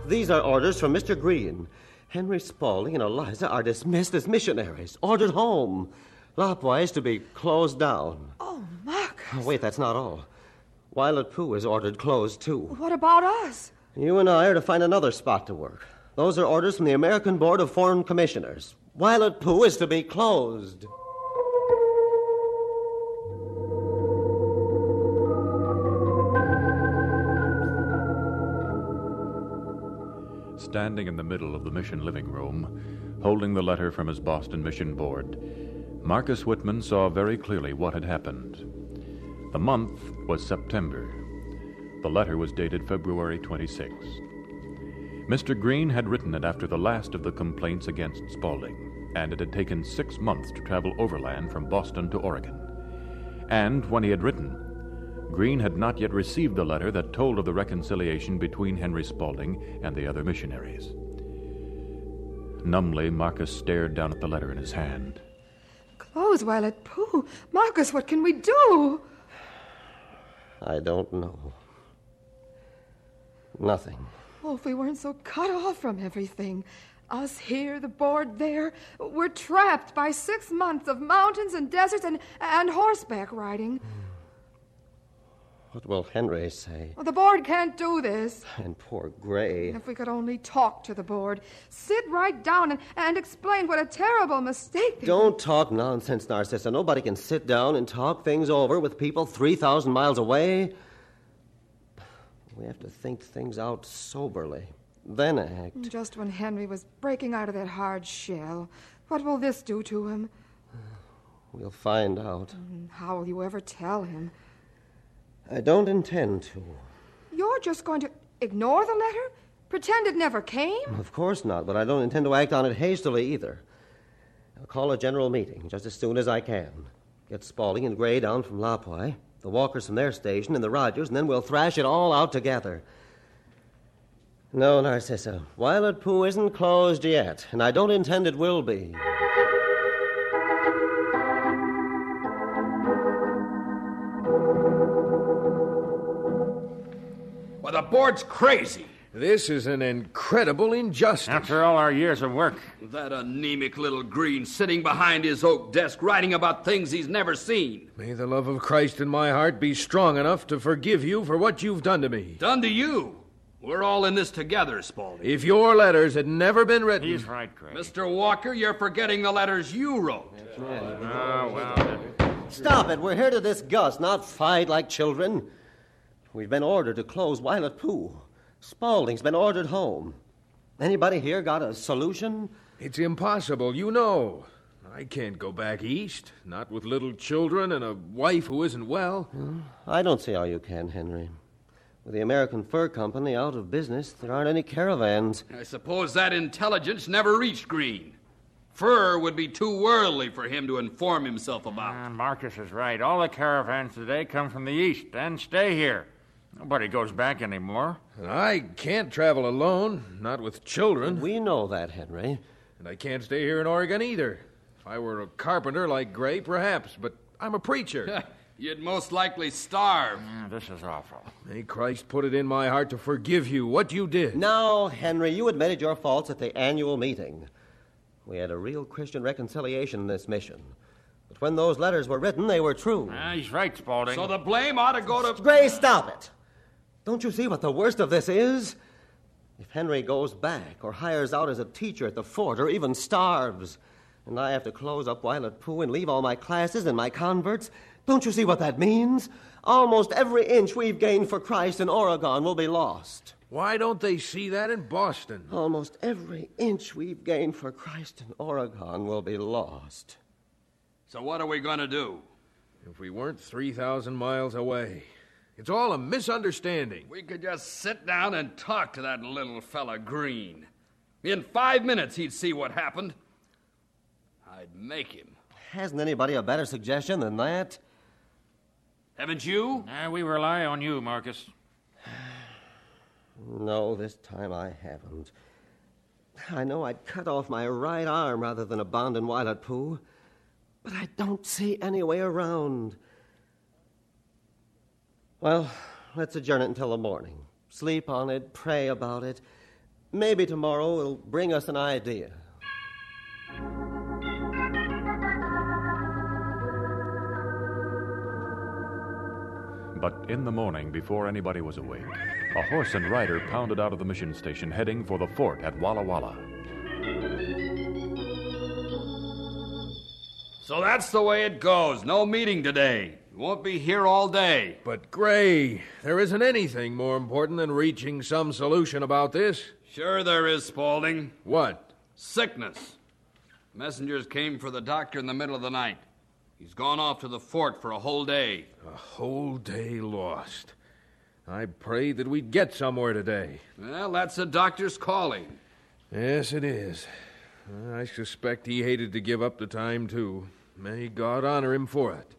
These are orders from Mr. Green. Henry Spaulding and Eliza are dismissed as missionaries, ordered home. Lapwai is to be closed down. Oh, Marcus. Oh, wait, that's not all. Violet Pooh is ordered closed, too. What about us? You and I are to find another spot to work. Those are orders from the American Board of Foreign Commissioners. Violet Pooh is to be closed. Standing in the middle of the mission living room, holding the letter from his Boston Mission Board, Marcus Whitman saw very clearly what had happened. The month was September. The letter was dated February 26. Mr. Green had written it after the last of the complaints against Spaulding, and it had taken 6 months to travel overland from Boston to Oregon. And when he had written, Green had not yet received the letter that told of the reconciliation between Henry Spaulding and the other missionaries. Numbly, Marcus stared down at the letter in his hand. Close Violet Pooh. Marcus, what can we do? I don't know. Nothing. Oh, if we weren't so cut off from everything. Us here, the board there. We're trapped by 6 months of mountains and deserts and horseback riding. What will Henry say? Well, the board can't do this. And poor Gray. If we could only talk to the board. Sit right down and explain what a terrible mistake. Don't talk nonsense, Narcissa. Nobody can sit down and talk things over with people 3,000 miles away. We have to think things out soberly, then act. Just when Henry was breaking out of that hard shell. What will this do to him? We'll find out. How will you ever tell him? I don't intend to. You're just going to ignore the letter? Pretend it never came? Of course not, but I don't intend to act on it hastily either. I'll call a general meeting just as soon as I can. Get Spaulding and Gray down from Lapwai, the Walkers from their station, and the Rogers, and then we'll thrash it all out together. No, Narcissa, Violet Pooh isn't closed yet, and I don't intend it will be. Well, the board's crazy. This is an incredible injustice. After all our years of work. That anemic little Green sitting behind his oak desk writing about things he's never seen. May the love of Christ in my heart be strong enough to forgive you for what you've done to me. Done to you? We're all in this together, Spaulding. If your letters had never been written... He's right, Gray. Mr. Walker, you're forgetting the letters you wrote. Oh, well... Stop it. We're here to discuss, not fight like children. We've been ordered to close Violet Pooh. Spaulding's been ordered home. Anybody here got a solution? It's impossible, you know. I can't go back east, not with little children and a wife who isn't well. I don't see how you can, Henry. With the American Fur Company out of business, there aren't any caravans. I suppose that intelligence never reached Green. Fur would be too worldly for him to inform himself about. Marcus is right. All the caravans today come from the east and stay here. Nobody goes back anymore. And I can't travel alone, not with children. We know that, Henry. And I can't stay here in Oregon either. If I were a carpenter like Gray, perhaps, but I'm a preacher. You'd most likely starve. This is awful. May Christ put it in my heart to forgive you what you did. Now, Henry, you admitted your faults at the annual meeting. We had a real Christian reconciliation in this mission. But when those letters were written, they were true. He's right, Spaulding. So the blame ought to go to... Gray, stop it! Don't you see what the worst of this is? If Henry goes back or hires out as a teacher at the fort or even starves, and I have to close up Violet Pooh and leave all my classes and my converts, don't you see what that means? Almost every inch we've gained for Christ in Oregon will be lost. Why don't they see that in Boston? Almost every inch we've gained for Christ in Oregon will be lost. So what are we going to do? If we weren't 3,000 miles away... It's all a misunderstanding. We could just sit down and talk to that little fella Green. In 5 minutes, he'd see what happened. I'd make him. Hasn't anybody a better suggestion than that? Haven't you? We rely on you, Marcus. No, this time I haven't. I know I'd cut off my right arm rather than abandon Violet Pooh, but I don't see any way around. Well, let's adjourn it until the morning. Sleep on it, pray about it. Maybe tomorrow will bring us an idea. But in the morning, before anybody was awake, a horse and rider pounded out of the mission station, heading for the fort at Walla Walla. So that's the way it goes. No meeting today. We won't be here all day. But, Gray, there isn't anything more important than reaching some solution about this. Sure there is, Spaulding. What? Sickness. Messengers came for the doctor in the middle of the night. He's gone off to the fort for a whole day. A whole day lost. I prayed that we'd get somewhere today. Well, that's the doctor's calling. Yes, it is. I suspect he hated to give up the time, too. May God honor him for it.